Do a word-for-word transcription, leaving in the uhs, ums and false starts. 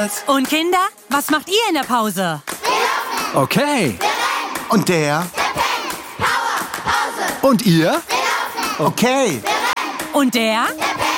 Sportplatz. Und Kinder, was macht ihr in der Pause? Okay. Und der? Und ihr? Okay. Und der? Der